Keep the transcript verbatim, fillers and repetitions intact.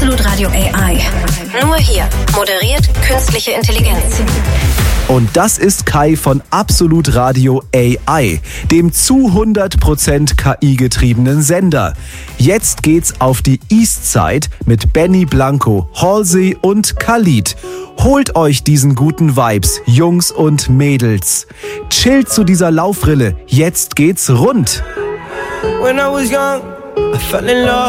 Absolut Radio A I. Nur hier moderiert künstliche Intelligenz. Und das ist Kai von Absolut Radio A I, dem zu hundert Prozent K I-getriebenen Sender. Jetzt geht's auf die Eastside mit Benny Blanco, Halsey und Khalid. Holt euch diesen guten Vibes, Jungs und Mädels. Chillt zu dieser Laufrille, jetzt geht's rund. When I was young, I fell in love.